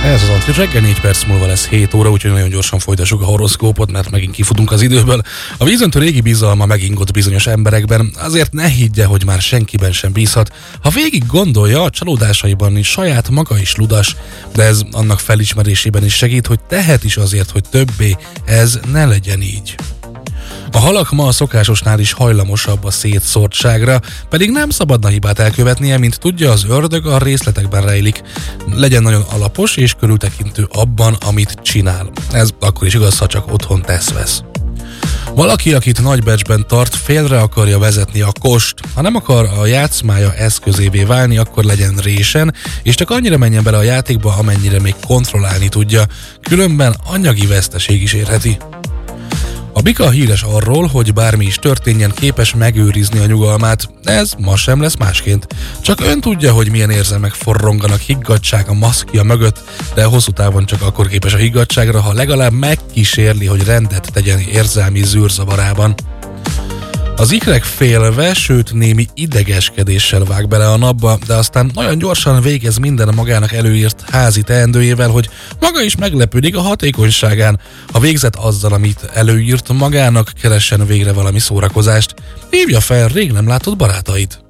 Ez az Antrit reggel, 4 perc múlva lesz 7 óra, úgyhogy nagyon gyorsan folytassuk a horoszkópot, mert megint kifutunk az időből. A vízöntő régi bizalma megingott bizonyos emberekben, azért ne higgye, hogy már senkiben sem bízhat. Ha végig gondolja, a csalódásaiban is saját maga is ludas, de ez annak felismerésében is segít, hogy tehet is azért, hogy többé ez ne legyen így. A halak ma a szokásosnál is hajlamosabb a szétszórtságra, pedig nem szabadna hibát elkövetnie, mint tudja az ördög, a részletekben rejlik. Legyen nagyon alapos és körültekintő abban, amit csinál. Ez akkor is igaz, ha csak otthon tesz-vesz. Valaki, akit nagy becsben tart, félre akarja vezetni a kost. Ha nem akar a játszmája eszközévé válni, akkor legyen résen, és csak annyira menjen bele a játékba, amennyire még kontrollálni tudja. Különben anyagi veszteség is érheti. A bika híres arról, hogy bármi is történjen, képes megőrizni a nyugalmát, de ez ma sem lesz másként. Csak ön tudja, hogy milyen érzelmek forronganak higgadtság a maszkja mögött, de hosszú távon csak akkor képes a higgadtságra, ha legalább megkísérli, hogy rendet tegyen érzelmi zűrzavarában. Az ikrek félve, sőt némi idegeskedéssel vág bele a napba, de aztán nagyon gyorsan végez minden magának előírt házi teendőjével, hogy maga is meglepődik a hatékonyságán. Ha végzett azzal, amit előírt magának, keressen végre valami szórakozást. Hívja fel rég nem látott barátait.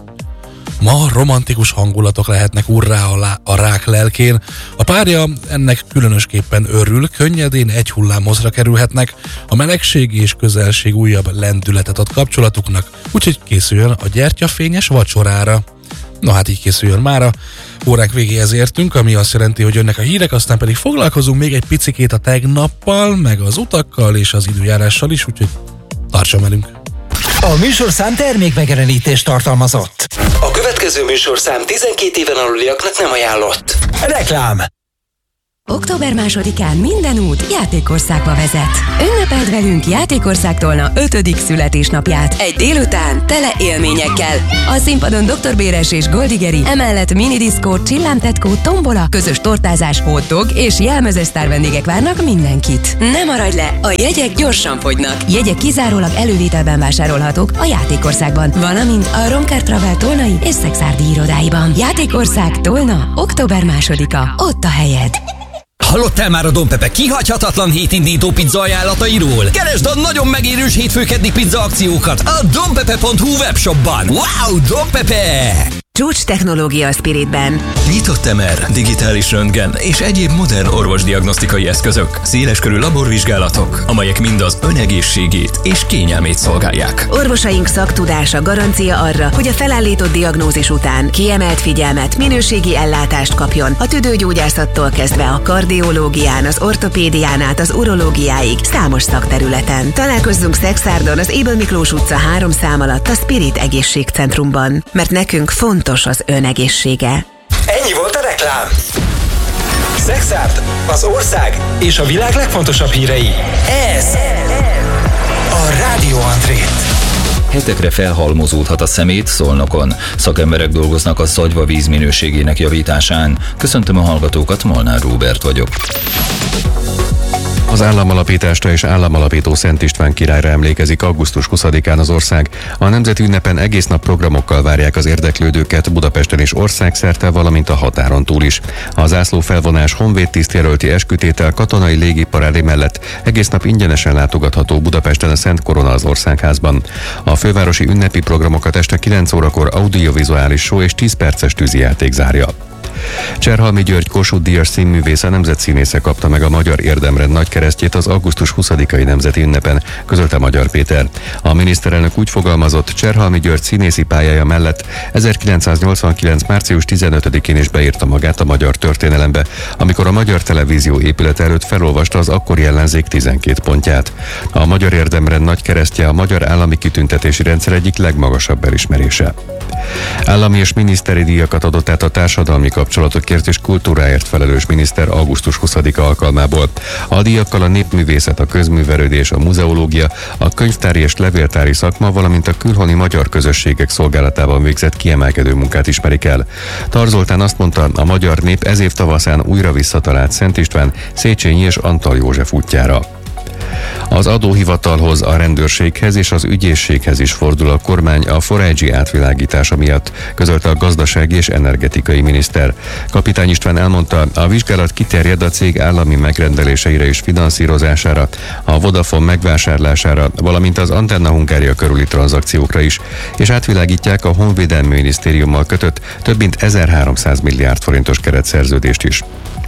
Ma romantikus hangulatok lehetnek urrá a rák lelkén. A párja ennek különösképpen örül, könnyedén egy hullámhozra kerülhetnek. A melegség és közelség újabb lendületet ad kapcsolatuknak, úgyhogy készüljön a gyertyafényes vacsorára. Na hát így készüljön mára. Óránk végéhez értünk, ami azt jelenti, hogy jönnek a hírek, aztán pedig foglalkozunk még egy picikét a tegnappal, meg az utakkal és az időjárással is, úgyhogy tartson velünk! A műsorszám termékmegjelenítést tartalmazott. A következő műsorszám 12 éven aluliaknak nem ajánlott. Reklám! Október 2-án minden út Játékországba vezet. Ünnepeld velünk Játékországtól 5. születésnapját. Egy délután tele élményekkel. A színpadon Dr. Béres és Goldigeri, emellett minidiszkó, csillámtetkó, tombola, közös tortázás, hotdog és jelmezes sztár vendégek várnak mindenkit. Ne maradj le, a jegyek gyorsan fogynak. Jegyek kizárólag elővételben vásárolhatók a Játékországban, valamint a Romker Travel Tolnai és Szexárdi irodáiban. Játékország Tolna, október 2-a. Ott a helyed. Hallottál már a Don Pepe kihagyhatatlan hétindító pizza ajánlatairól? Keresd a nagyon megérős hétfő-keddi pizza akciókat a donpepe.hu webshopban. Wow, Don Pepe! Csúcs technológia a Spiritben. Nyitott MR, digitális röntgen és egyéb modern orvosdiagnosztikai eszközök, széleskörű laborvizsgálatok, amelyek mind az ön egészségét és kényelmét szolgálják. Orvosaink szaktudása garancia arra, hogy a felállított diagnózis után kiemelt figyelmet, minőségi ellátást kapjon a tüdőgyógyászattól kezdve a kardiológián, az ortopédián át az urológiáig számos szakterületen. Találkozzunk Szexárdon az Ébel Miklós utca 3 szám alatt a Spirit Egészségcentrumban, mert nekünk fontos az ön egészsége. Ennyi volt a reklám. Szexárd, az ország és a világ legfontosabb hírei. Ez a Rádió Antrit. Hetekre felhalmozódhat a szemét Szolnokon. Szakemberek dolgoznak a Zagyva víz minőségének javításán. Köszöntöm a hallgatókat, Molnár Róbert vagyok. Az államalapításra és államalapító Szent István királyra emlékezik augusztus 20-án az ország. A nemzeti ünnepen egész nap programokkal várják az érdeklődőket Budapesten és országszerte, valamint a határon túl is. A zászlófelvonás, honvédtisztjelölti eskütétel, katonai légiparádé mellett egész nap ingyenesen látogatható Budapesten a Szent Korona az Országházban. A fővárosi ünnepi programokat este 9 órakor audiovizuális show és 10 perces tűzijáték zárja. Cserhalmi György Kossuth-díjas színművész, a nemzetszínésze kapta meg a Magyar Érdemrend nagykeresztjét az augusztus 20-ai nemzeti ünnepen, közölte Magyar Péter. A miniszterelnök úgy fogalmazott, Cserhalmi György színészi pályája mellett 1989. március 15-én is beírta magát a magyar történelembe, amikor a Magyar Televízió épület előtt felolvasta az akkori ellenzék 12 pontját. A Magyar Érdemrend nagykeresztje a magyar állami kitüntetési rendszer egyik legmagasabb elismerése. Állami és miniszteri díjakat adott át a társadalmi kapcsolatokért és kultúráért felelős miniszter augusztus 20-a alkalmából. A díjakkal a népművészet, a közművelődés, a muzeológia, a könyvtári és levéltári szakma, valamint a külhoni magyar közösségek szolgálatában végzett kiemelkedő munkát ismerik el. Tar Zoltán azt mondta, a magyar nép ez év tavaszán újra visszatalált Szent István, Széchenyi és Antal József útjára. Az adóhivatalhoz, a rendőrséghez és az ügyészséghez is fordul a kormány a 4G átvilágítása miatt, közölte a gazdasági és energetikai miniszter. Kapitány István elmondta, a vizsgálat kiterjed a cég állami megrendeléseire és finanszírozására, a Vodafone megvásárlására, valamint az Antenna Hungária körüli tranzakciókra is, és átvilágítják a Honvédelmi Minisztériummal kötött több mint 1300 milliárd forintos keretszerződést is.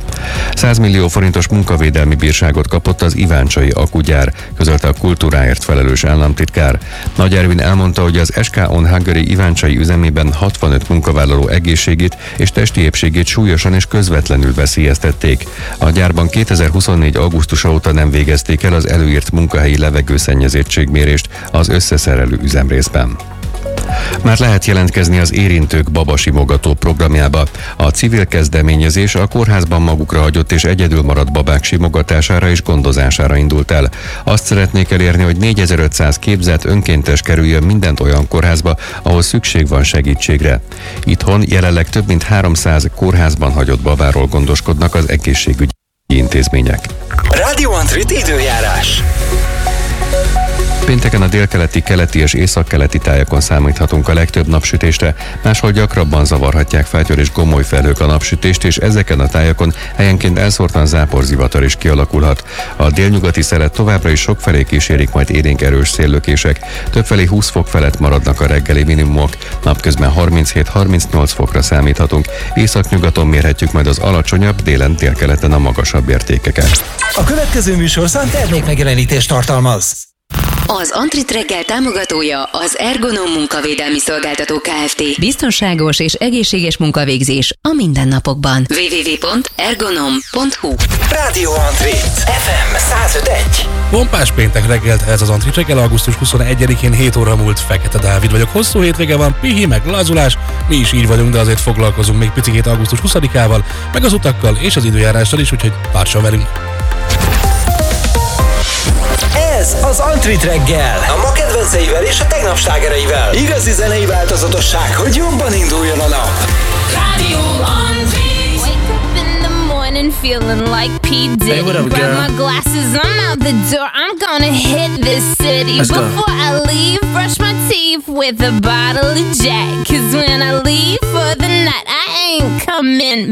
100 millió forintos munkavédelmi bírságot kapott az iváncsai akugyár, közölte a kultúráért felelős államtitkár. Nagy Ervin elmondta, hogy az SK On Hungary iváncsai üzemében 65 munkavállaló egészségét és testi épségét súlyosan és közvetlenül veszélyeztették. A gyárban 2024. augusztusa óta nem végezték el az előírt munkahelyi levegőszennyezettségmérést az összeszerelő üzemrészben. Már lehet jelentkezni az Érintők babasimogató programjába. A civil kezdeményezés a kórházban magukra hagyott és egyedül maradt babák simogatására és gondozására indult el. Azt szeretnék elérni, hogy 4500 képzett önkéntes kerüljön mindent olyan kórházba, ahol szükség van segítségre. Itthon jelenleg több mint 300 kórházban hagyott babáról gondoskodnak az egészségügyi intézmények. Radio Antrit időjárás. Pénteken a délkeleti, keleti és északkeleti tájakon számíthatunk a legtöbb napsütésre, máshol gyakrabban zavarhatják felhő és gomoly felhők a napsütést, és ezeken a tájakon helyenként elszórtan záporzivatar is kialakulhat. A délnyugati szelet továbbra is sokfelé kísérik majd élénk erős széllökések. Többfelé 20 fok felett maradnak a reggeli minimumok, napközben 37-38 fokra számíthatunk. Északnyugaton mérhetjük majd az alacsonyabb, délen délkeleten a magasabb értékeket. A következő műsorszám termékmegjelenítést tartalmaz. Az Antrit reggel támogatója az Ergonom munkavédelmi szolgáltató Kft. Biztonságos és egészséges munkavégzés a mindennapokban. www.ergonom.hu Radio Antrit FM 105.1. Pompás péntek reggelt ez az Antrit reggel, augusztus 21-én 7 óra múlt. Fekete Dávid vagyok. Hosszú hétvége van, pihi, meg lazulás. Mi is így vagyunk, de azért foglalkozunk még picikét augusztus 20-ával, meg az utakkal és az időjárással is, úgyhogy tartson velünk. Ez az Antrit reggel. A ma kedvenceivel és a tegnap slágereivel. Igazi zenei változatosság, hogy jobban induljon a nap. Radio Antrit. Wake up in the morning feeling like P. Diddy. Hey, what up, grab girl? my glasses, I'm out the door. I'm gonna hit this city. Let's go. Before I leave, brush my teeth with a bottle of Jack. 'Cause when I leave for the night, I ain't coming